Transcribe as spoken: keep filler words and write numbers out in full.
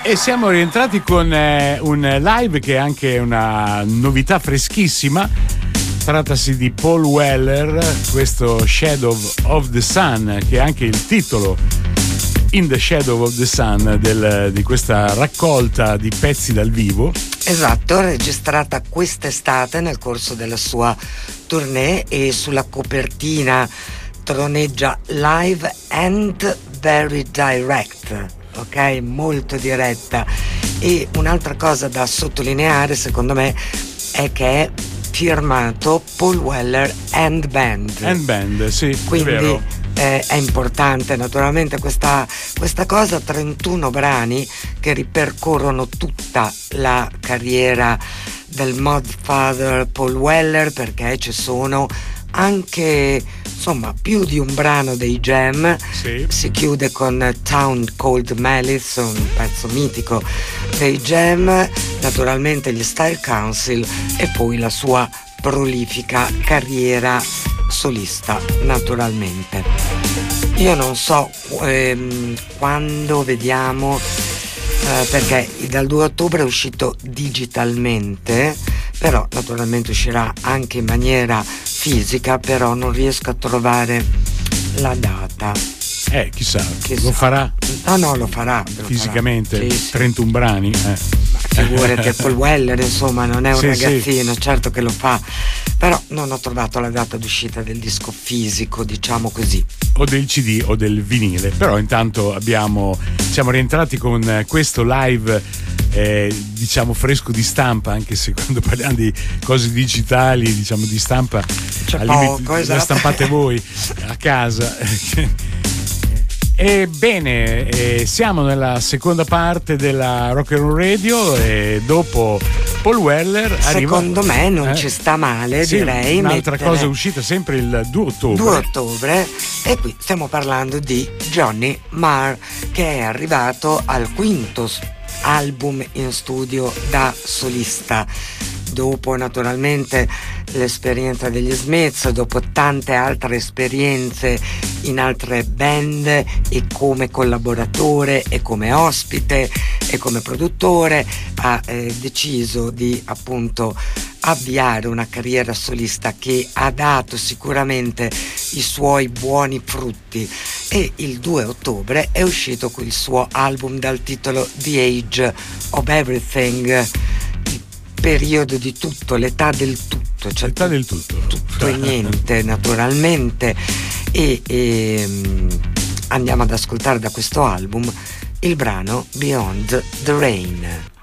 E siamo rientrati con eh, un live che è anche una novità freschissima. Trattasi di Paul Weller, questo Shadow of the Sun, che è anche il titolo, In the Shadow of the Sun, del, di questa raccolta di pezzi dal vivo. Esatto, registrata quest'estate nel corso della sua tournée, e sulla copertina troneggia Live and Very Direct, ok? Molto diretta. E un'altra cosa da sottolineare, secondo me, è che è firmato Paul Weller and Band. And Band, sì, quindi è vero. Eh, è importante naturalmente questa, questa cosa. trentuno brani che ripercorrono tutta la carriera del Modfather Paul Weller, perché ci sono anche insomma più di un brano dei Jam. Sì. Si chiude con Town Called Malice, un pezzo mitico dei Jam, naturalmente gli Style Council e poi la sua prolifica carriera solista, naturalmente. Io non so ehm, quando vediamo, eh, perché dal due ottobre è uscito digitalmente, però naturalmente uscirà anche in maniera fisica, però non riesco a trovare la data. Eh, chissà, Chissà. lo farà? No, no, lo farà. Lo Fisicamente, farà. Sì, sì. trentuno brani. Eh. Figurati, Paul Weller, insomma, non è un sì, ragazzino, sì. Certo che lo fa, però non ho trovato la data d'uscita del disco fisico, diciamo così. O del C D o del vinile. Però intanto abbiamo siamo rientrati con questo live eh, diciamo fresco di stampa, anche se quando parliamo di cose digitali, diciamo di stampa, c'è al poco, limite, esatto. La stampate voi a casa. Ebbene, eh, siamo nella seconda parte della Rock and Roll Radio e dopo Paul Weller arriva, secondo me non eh? ci sta male, sì, direi un'altra mettere... cosa è uscita sempre il due ottobre due ottobre, e qui stiamo parlando di Johnny Marr, che è arrivato al quinto album in studio da solista, dopo naturalmente l'esperienza degli Smiths, dopo tante altre esperienze in altre band e come collaboratore e come ospite e come produttore, ha eh, deciso di appunto avviare una carriera solista che ha dato sicuramente i suoi buoni frutti, e il due ottobre è uscito il suo album dal titolo The Age of Everything, il periodo di tutto, l'età del tutto, cioè l'età del tutto, tutto e niente naturalmente, e, e andiamo ad ascoltare da questo album il brano Beyond the Rain.